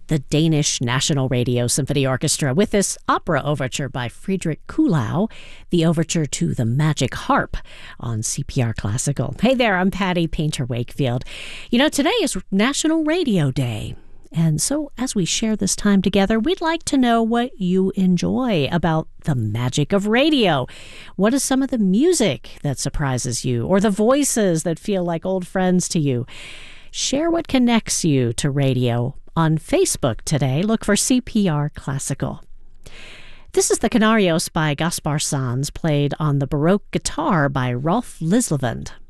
the Danish National Radio Symphony Orchestra with this opera overture by Friedrich Kuhlau, the overture to The Magic Harp on CPR Classical. Hey there, I'm Patty Painter Wakefield. You know, today is National Radio Day. And so as we share this time together, we'd like to know what you enjoy about the magic of radio. What is some of the music that surprises you, or the voices that feel like old friends to you? Share what connects you to radio on Facebook today. Look for CPR Classical. This is the Canarios by Gaspar Sanz, played on the Baroque guitar by Rolf Lislevand.